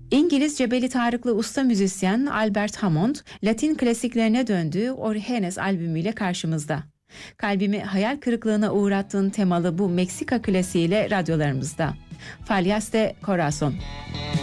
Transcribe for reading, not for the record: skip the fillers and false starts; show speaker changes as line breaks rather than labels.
İngiliz Cebeli Tarıklı usta müzisyen Albert Hammond, Latin klasiklerine döndüğü Orígenes albümüyle karşımızda. Kalbimi hayal kırıklığına uğrattığın temalı bu Meksika klasiğiyle radyolarımızda. Fallas de Corazón.